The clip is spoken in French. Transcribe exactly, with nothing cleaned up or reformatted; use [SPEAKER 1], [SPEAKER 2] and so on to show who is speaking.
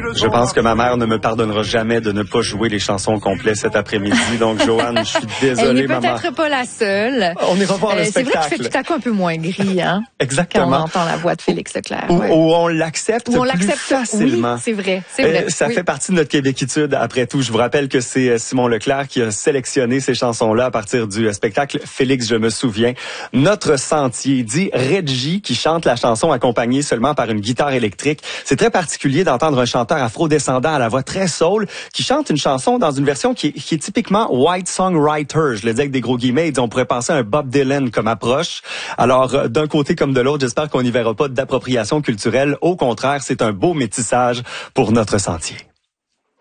[SPEAKER 1] Je pense que ma mère ne me pardonnera jamais de ne pas jouer les chansons complètes cet après-midi. Donc, Joanne, je suis désolé,
[SPEAKER 2] Elle n'est
[SPEAKER 1] maman.
[SPEAKER 2] peut-être pas la seule.
[SPEAKER 1] On ira voir
[SPEAKER 2] euh,
[SPEAKER 1] le
[SPEAKER 2] C'est
[SPEAKER 1] spectacle.
[SPEAKER 2] vrai qu'il fait tout à coup un peu moins gris, hein?
[SPEAKER 1] Exactement.
[SPEAKER 2] Quand on entend la voix de Félix Leclerc.
[SPEAKER 1] Où,
[SPEAKER 2] ouais.
[SPEAKER 1] où on l'accepte
[SPEAKER 2] Où on
[SPEAKER 1] plus
[SPEAKER 2] l'accepte
[SPEAKER 1] facilement.
[SPEAKER 2] Oui, c'est vrai, c'est vrai.
[SPEAKER 1] Euh, ça
[SPEAKER 2] oui.
[SPEAKER 1] fait partie de notre québéquitude. Après tout, je vous rappelle que c'est Simon Leclerc qui a sélectionné ces chansons-là à partir du spectacle Félix, je me souviens. Notre sentier, dit Reggie, qui chante la chanson accompagnée seulement par une guitare électrique. C'est très particulier d'entendre un chanteur afro-descendant à la voix très soul qui chante une chanson dans une version qui est, qui est typiquement white songwriter. Je le dis avec des gros guillemets. On pourrait penser à un Bob Dylan comme approche. Alors, d'un côté comme de l'autre, j'espère qu'on n'y verra pas d'appropriation culturelle. Au contraire, c'est un beau métissage pour notre sentier.